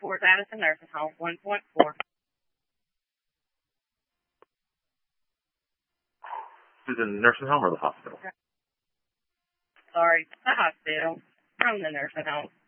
Fort Madison Nursing Home, 1.4. To the nursing home or the hospital? Sorry, the hospital. From the nursing home.